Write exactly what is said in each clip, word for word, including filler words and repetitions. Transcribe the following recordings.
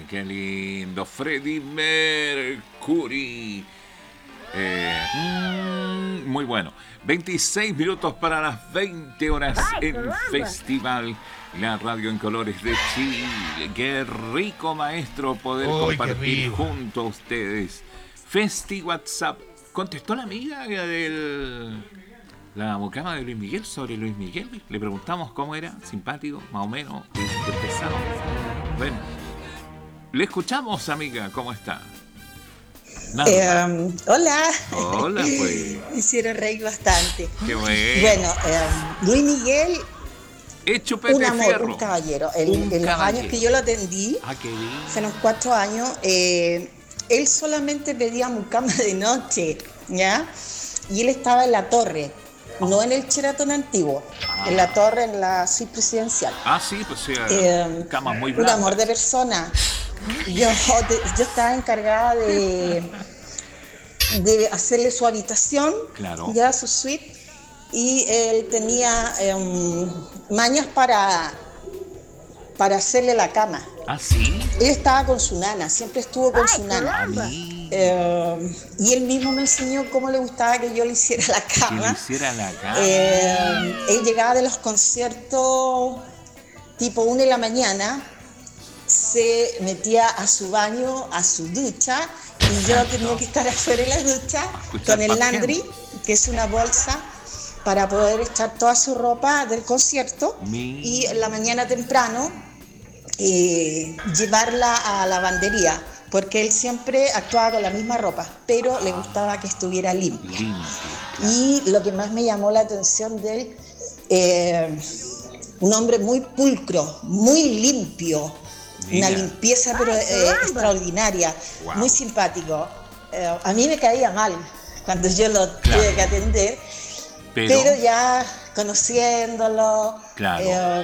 qué lindo. Freddie Mercury. Eh, mm, muy bueno. veintiséis minutos para las veinte horas en Festival, la radio en colores de Chile. Qué rico, maestro, poder Uy, compartir junto a ustedes. Festi WhatsApp. ¿Contestó la amiga del... la mucama de Luis Miguel sobre Luis Miguel? Le preguntamos cómo era, simpático, más o menos, pesado. Bueno, le escuchamos, amiga, ¿cómo está? Eh, um, hola. Hola, pues. Me hicieron reír bastante. Qué bueno. Bueno, eh, Luis Miguel, Hecho Pepe un amor, Fierro. un caballero. En, Un en los caballero. años que yo lo atendí, Ah, qué lindo. fueron cuatro años, eh, él solamente pedía mucama de noche, ¿ya? Y él estaba en la torre, no en el Sheraton antiguo, Ah. en la torre, en la suite presidencial. Ah, sí, pues sí. Eh, Cama muy un blanca. amor de persona. Yo, de- yo estaba encargada de, de hacerle su habitación, Claro. ya su suite, y él tenía eh, mañas para, para hacerle la cama. Ah, sí. Él estaba con su nana, siempre estuvo con su nana. A mí. Eh, y él mismo me enseñó cómo le gustaba que yo le hiciera la Que le cama. hiciera la cama. Eh, él llegaba de los conciertos tipo una de la mañana, se metía a su baño, a su ducha, y yo tenía que estar afuera en la ducha escuchar con el pasión. landry, que es una bolsa para poder echar toda su ropa del concierto, Mi- y en la mañana temprano eh, llevarla a la lavandería, porque él siempre actuaba con la misma ropa, pero le gustaba que estuviera limpia. Limpio. Y lo que más me llamó la atención de él, eh, un hombre muy pulcro, muy limpio, Mira. una limpieza pero eh, extraordinaria, Wow. muy simpático. Eh, a mí me caía mal cuando yo lo Claro. tuve que atender, Pero, pero, ya conociéndolo, Claro. eh,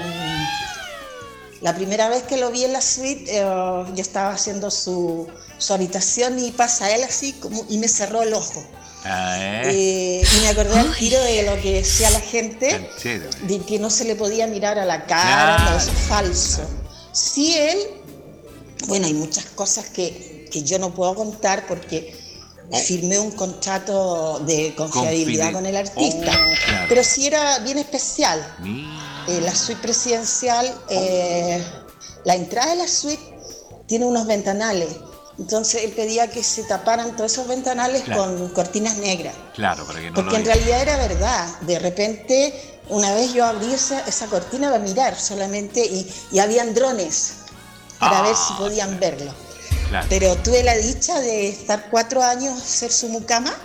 la primera vez que lo vi en la suite, eh, yo estaba haciendo su, su habitación y pasa él así como, y me cerró el ojo. ah, eh, Eh, y me acordé al tiro de lo que decía la gente, canchero. de que no se le podía mirar a la cara, Claro. no, eso es falso. Sí, él, bueno, hay muchas cosas que, que yo no puedo contar porque firmé un contrato de confiabilidad Confide- con el artista, Oh, claro. pero sí era bien especial. Mi- Eh, la suite presidencial, eh, la entrada de la suite tiene unos ventanales, entonces él pedía que se taparan todos esos ventanales Claro. con cortinas negras. Claro, para que no Porque lo en diga. realidad era verdad. De repente, una vez yo abrí esa, esa cortina para mirar solamente y, y habían drones para Ah, ver si podían verlo. Claro. Pero tuve la dicha de estar cuatro años, ser su mucama,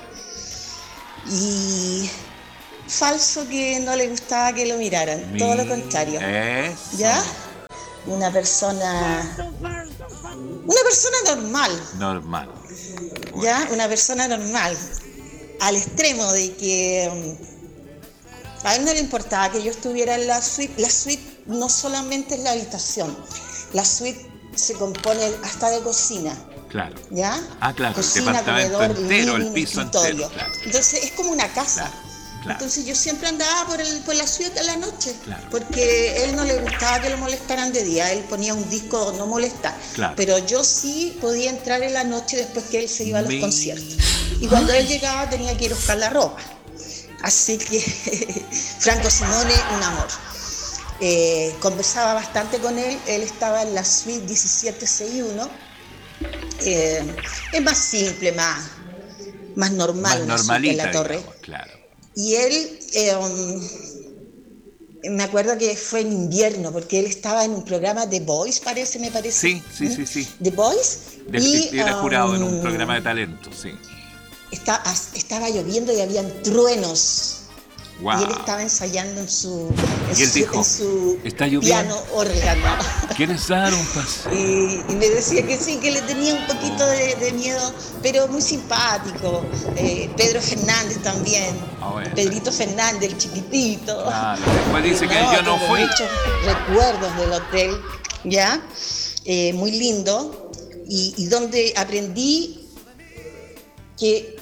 y falso que no le gustaba que lo miraran, Mi- todo lo contrario. Eso. ¿Ya? Una persona... Una persona normal. Normal. ¿Ya? Una persona normal, al extremo de que um, a él no le importaba que yo estuviera en la suite. La suite no solamente es la habitación, la suite se compone hasta de cocina, Claro. ¿ya? Ah, claro, el Cocina, departamento comedor, entero, el living, piso escritorio. entero, claro. Entonces es como una casa. Claro, claro. Entonces yo siempre andaba por, el, por la suite a la noche, Claro. porque él no le gustaba que lo molestaran de día, él ponía un disco no molestar, Claro. pero yo sí podía entrar en la noche después que él se iba a los Mi- conciertos. Y cuando él llegaba tenía que ir a buscar la ropa. Así que Franco Simone, un amor. Eh, conversaba bastante con él, él estaba en la suite diecisiete sesenta y uno. Eh, es más simple, más, más normal, Más una suite normalita, en la torre. digamos, claro. Y él, eh, um, me acuerdo que fue en invierno, porque él estaba en un programa The Voice, parece, me parece. Sí, sí, sí, sí. The Voice. Del y, que era jurado en un um, programa de talento, sí. está- estaba lloviendo y habían truenos. Wow. Y él estaba ensayando en su, en Y él su, dijo, en su "Está lloviendo". piano órgano. ¿Quieres dar un paseo? Y, y me decía que sí, que le tenía un poquito de, de miedo, pero muy simpático. Eh, Pedro Fernández también. Ah, bueno. Pedrito Fernández, el chiquitito. Claro, después dice que yo no tengo fui. muchos recuerdos del hotel, ¿ya? Eh, muy lindo. Y, y donde aprendí que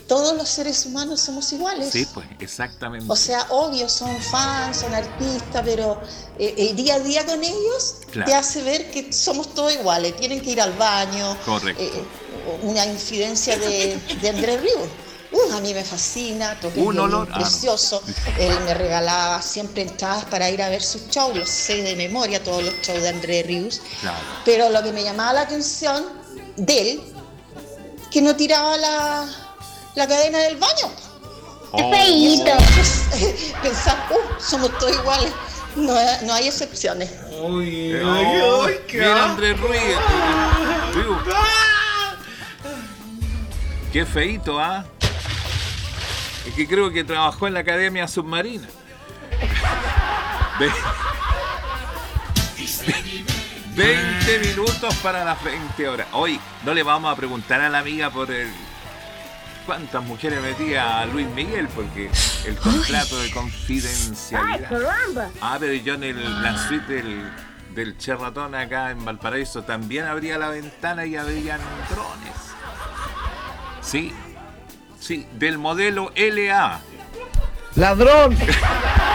todos los seres humanos somos iguales. Sí, pues, exactamente. O sea, obvio, son fans, son artistas, pero eh, el día a día con ellos claro. te hace ver que somos todos iguales. Tienen que ir al baño. Correcto. Eh, una infidencia de, de Andrés Ríos. Uh, a mí me fascina, toqué un olor precioso. Ah, no. Él me regalaba siempre entradas para ir a ver sus shows, los sé de memoria, todos los shows de Andrés Ríos. Claro. Pero lo que me llamaba la atención de él, que no tiraba la, la cadena del baño. ¡Qué feíto! Pensar, uh, somos todos iguales, no, no hay excepciones. Uy, eh, oh, uy, qué mira Andrés Ruiz. Qué feíto, ¿ah? ¿eh? Es que creo que trabajó en la Academia Submarina. veinte minutos para las veinte horas. Hoy no le vamos a preguntar a la amiga por el cuántas mujeres metía a Luis Miguel, porque el contrato de confidencialidad. Ah, pero yo en el, la suite del, del Sheraton acá en Valparaíso también abría la ventana y habrían drones. Sí, sí, del modelo L A. ¡Ladrón!